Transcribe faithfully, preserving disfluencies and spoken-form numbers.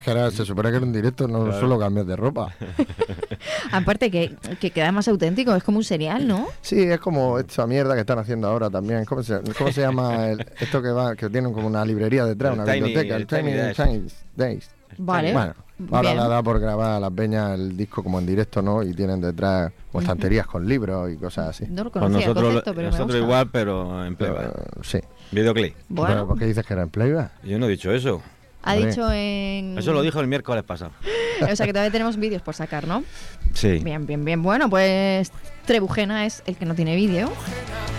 Que ahora se supone que en un directo no Claro. solo cambias de ropa. Aparte que, que queda más auténtico, es como un serial, ¿no? Sí, es como esta mierda que están haciendo ahora también. ¿Cómo se, cómo se llama el- esto que va, que tienen como una librería detrás, El una Tiny- biblioteca? el El Tiny, Tiny Desk. Tiny Days. Vale. Bueno, ahora Bien. le ha dado por grabar a las peñas el disco como en directo, ¿no? Y tienen detrás como estanterías con libros y cosas así. No lo Pues conocía el nosotros, concepto, pero me nosotros gusta. igual, pero en Pero, playback. sí. Videoclip. ¿Pero Bueno, por qué dices que era en playback? Yo no he dicho eso. ha Hombre. dicho en... Eso lo dijo el miércoles pasado. O sea que todavía tenemos vídeos por sacar, ¿no? Sí. Bien, bien, bien. Bueno, pues Trebujena es el que no tiene vídeo.